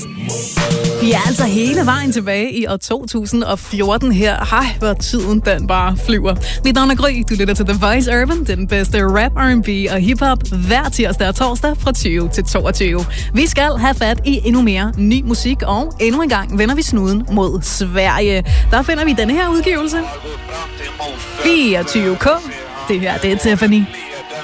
Vi er altså hele vejen tilbage i år 2014 her. Hej, hvor tiden den bare flyver. Mit navn er Gry, du lytter til The Voice Urban, den bedste rap, R&B og hiphop, hver tirsdag og torsdag fra 20 til 22. Vi skal have fat i endnu mere ny musik, og endnu en gang vender vi snuden mod Sverige. Der finder vi denne her udgivelse. 24K. Det her, det er Tiffany.